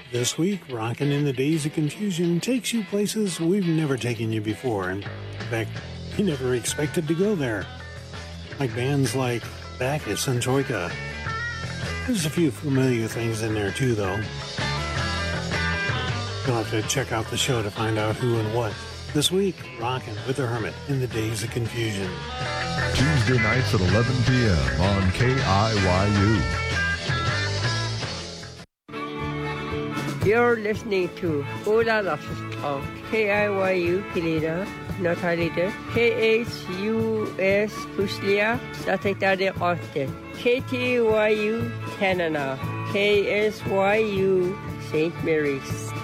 This week, Rockin' in the Days of Confusion takes you places we've never taken you before. In fact, you never expected to go there. Like bands like Bacchus and Troika. There's a few familiar things in there too, though. You'll have to check out the show to find out who and what. This week, Rockin' with the Hermit in the Days of Confusion. Tuesday nights at 11 p.m. on KIYU. You're listening to Ola Lobster KIYU Pilina, Natalide, KHUS Puslia, Satetade Austin, KTYU Tanana, KSYU St. Mary's.